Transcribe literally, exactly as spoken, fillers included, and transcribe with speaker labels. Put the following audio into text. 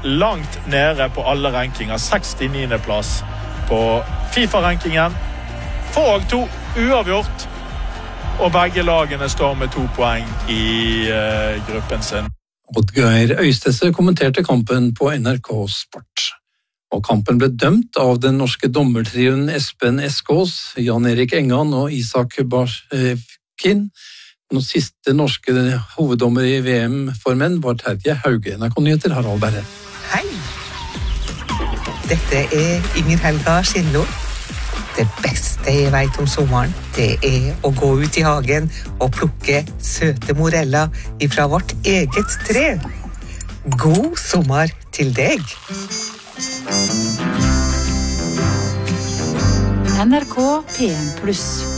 Speaker 1: langt nede på alle rankinger. sekstiniende plass på FIFA-rankingen. For to uavgjort. Og begge lagene står med to poeng i uh, gruppen sin.
Speaker 2: Oddgeir Øystese kommenterte kampen på N R K Sport. Og kampen ble dømt av den norske dommertrioen Espen Eskås, Jan Erik Engan og Isak Barskin. Den siste norske hoveddommer i V M for menn var Terje Hauge. N R K-nyheter, Harald Berre.
Speaker 3: Hei! Dette er Inger Helga Skindlo. Det beste jeg vet om sommeren, det er å gå ut i hagen og plukke søte moreller ifra vårt eget tre. God sommer til deg!
Speaker 4: N R K P en pluss